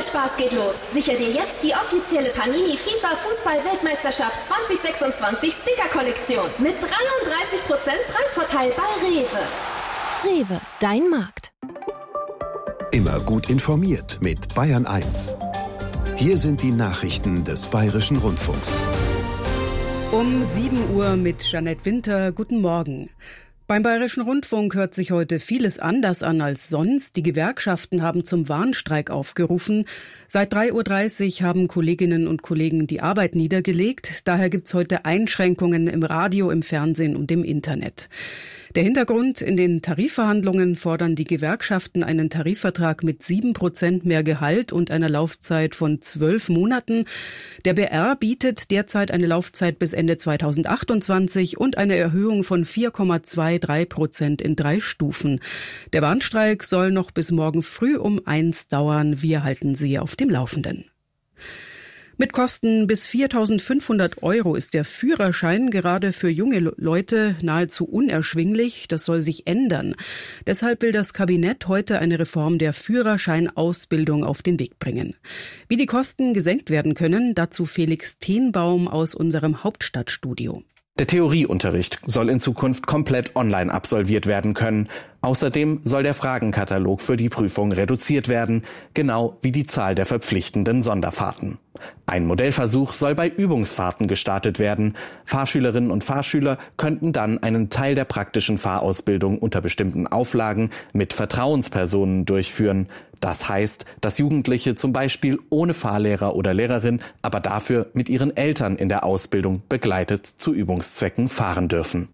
Spaß geht los. Sicher dir jetzt die offizielle Panini FIFA Fußball-Weltmeisterschaft 2026 Sticker-Kollektion mit 33% Preisvorteil bei Rewe. Rewe, dein Markt. Immer gut informiert mit Bayern 1. Hier sind die Nachrichten des Bayerischen Rundfunks. Um 7 Uhr mit Jeanette Winter. Guten Morgen. Beim Bayerischen Rundfunk hört sich heute vieles anders an als sonst. Die Gewerkschaften haben zum Warnstreik aufgerufen. Seit 3.30 Uhr haben Kolleginnen und Kollegen die Arbeit niedergelegt. Daher gibt's heute Einschränkungen im Radio, im Fernsehen und im Internet. Der Hintergrund: in den Tarifverhandlungen fordern die Gewerkschaften einen Tarifvertrag mit 7% mehr Gehalt und einer Laufzeit von 12 Monaten. Der BR bietet derzeit eine Laufzeit bis Ende 2028 und eine Erhöhung von 4,23% in 3 Stufen. Der Warnstreik soll noch bis morgen früh um 1 dauern. Wir halten Sie auf dem Laufenden. Mit Kosten bis 4.500 € ist der Führerschein gerade für junge Leute nahezu unerschwinglich. Das soll sich ändern. Deshalb will das Kabinett heute eine Reform der Führerscheinausbildung auf den Weg bringen. Wie die Kosten gesenkt werden können, dazu Felix Tenbaum aus unserem Hauptstadtstudio. Der Theorieunterricht soll in Zukunft komplett online absolviert werden können. Außerdem soll der Fragenkatalog für die Prüfung reduziert werden, genau wie die Zahl der verpflichtenden Sonderfahrten. Ein Modellversuch soll bei Übungsfahrten gestartet werden. Fahrschülerinnen und Fahrschüler könnten dann einen Teil der praktischen Fahrausbildung unter bestimmten Auflagen mit Vertrauenspersonen durchführen. Das heißt, dass Jugendliche zum Beispiel ohne Fahrlehrer oder Lehrerin, aber dafür mit ihren Eltern in der Ausbildung begleitet zu Übungszwecken fahren dürfen.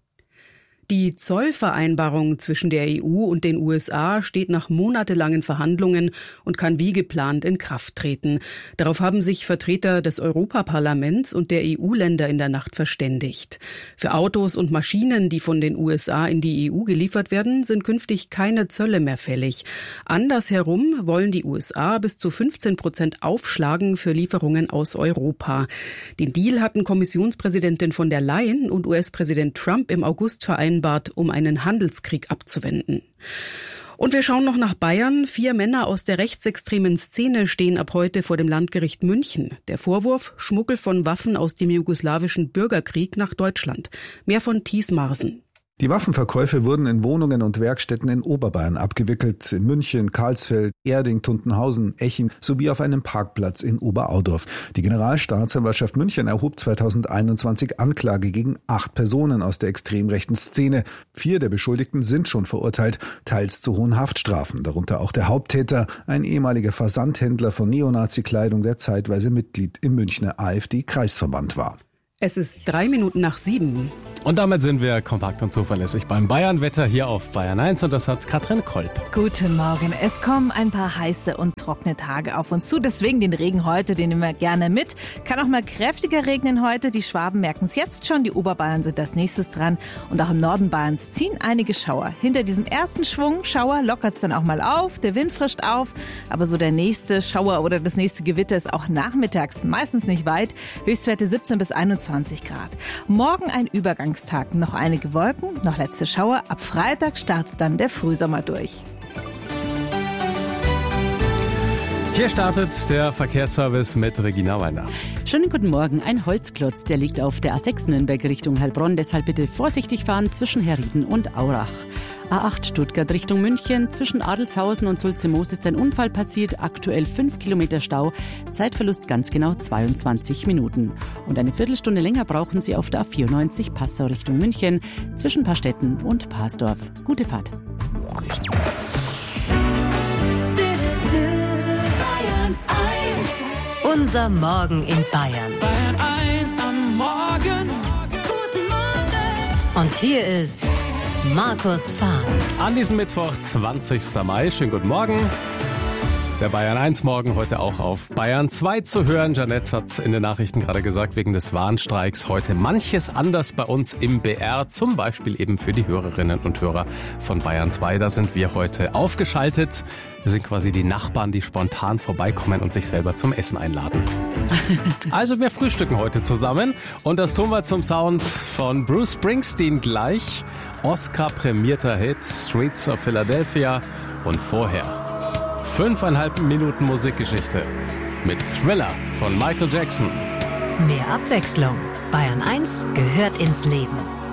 Die Zollvereinbarung zwischen der EU und den USA steht nach monatelangen Verhandlungen und kann wie geplant in Kraft treten. Darauf haben sich Vertreter des Europaparlaments und der EU-Länder in der Nacht verständigt. Für Autos und Maschinen, die von den USA in die EU geliefert werden, sind künftig keine Zölle mehr fällig. Andersherum wollen die USA bis zu 15% aufschlagen für Lieferungen aus Europa. Den Deal hatten Kommissionspräsidentin von der Leyen und US-Präsident Trump im August vereinbart, um einen Handelskrieg abzuwenden. Und wir schauen noch nach Bayern. 4 Männer aus der rechtsextremen Szene stehen ab heute vor dem Landgericht München. Der Vorwurf: Schmuggel von Waffen aus dem jugoslawischen Bürgerkrieg nach Deutschland. Mehr von Thies Marsen. Die Waffenverkäufe wurden in Wohnungen und Werkstätten in Oberbayern abgewickelt, in München, Karlsfeld, Erding, Tuntenhausen, Eching sowie auf einem Parkplatz in Oberaudorf. Die Generalstaatsanwaltschaft München erhob 2021 Anklage gegen 8 Personen aus der extrem rechten Szene. 4 der Beschuldigten sind schon verurteilt, teils zu hohen Haftstrafen, darunter auch der Haupttäter, ein ehemaliger Versandhändler von Neonazi-Kleidung, der zeitweise Mitglied im Münchner AfD-Kreisverband war. Es ist 7:03. Und damit sind wir kompakt und zuverlässig beim Bayern-Wetter hier auf Bayern 1 und das hat Katrin Kolb. Guten Morgen. Es kommen ein paar heiße und trockene Tage auf uns zu. Deswegen den Regen heute, den nehmen wir gerne mit. Kann auch mal kräftiger regnen heute. Die Schwaben merken es jetzt schon. Die Oberbayern sind als nächstes dran. Und auch im Norden Bayerns ziehen einige Schauer. Hinter diesem ersten Schwung Schauer lockert es dann auch mal auf. Der Wind frischt auf. Aber so der nächste Schauer oder das nächste Gewitter ist auch nachmittags meistens nicht weit. Höchstwerte 17 bis 21 Grad. Morgen ein Übergangstag. Noch einige Wolken, noch letzte Schauer. Ab Freitag startet dann der Frühsommer durch. Hier startet der Verkehrsservice mit Regina Weiner. Schönen guten Morgen. Ein Holzklotz, der liegt auf der A6 Nürnberg Richtung Heilbronn. Deshalb bitte vorsichtig fahren zwischen Herrieden und Aurach. A8 Stuttgart Richtung München. Zwischen Adelshausen und Sulzimoos ist ein Unfall passiert. Aktuell 5 Kilometer Stau. Zeitverlust ganz genau 22 Minuten. Und eine Viertelstunde länger brauchen Sie auf der A94 Passau Richtung München. Zwischen Paarstetten und Parsdorf. Gute Fahrt. Unser Morgen in Bayern. Bayern 1 am Morgen. Guten Morgen. Und hier ist Markus Fahr. An diesem Mittwoch, 20. Mai. Schönen guten Morgen. Der Bayern 1 Morgen heute auch auf Bayern 2 zu hören. Jeanette hat in den Nachrichten gerade gesagt, wegen des Warnstreiks heute manches anders bei uns im BR. Zum Beispiel eben für die Hörerinnen und Hörer von Bayern 2. Da sind wir heute aufgeschaltet. Wir sind quasi die Nachbarn, die spontan vorbeikommen und sich selber zum Essen einladen. Also wir frühstücken heute zusammen. Und das tun wir zum Sound von Bruce Springsteen gleich. Oscar-prämierter Hit Streets of Philadelphia. Und vorher 5,5 Minuten Musikgeschichte mit Thriller von Michael Jackson. Mehr Abwechslung. Bayern 1 gehört ins Leben.